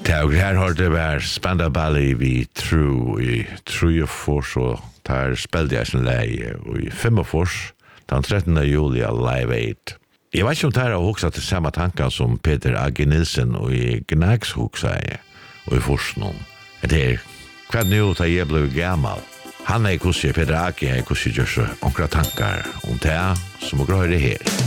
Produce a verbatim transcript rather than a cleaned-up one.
Og her har det vært Spandau Ballet vi tro i trefors, og der spilte jeg sin leie i femogfors, den trettende juli av Live Aid. Jeg vet ikke om det her har hokset til samme tanker som Peter A G Nilsen og i Gnags hokset og i Forsnån. Det er hva nå da jeg ble gammel. Han er hvordan Peter A G er hvordan gjør seg omkring tanker om det som må grøre her.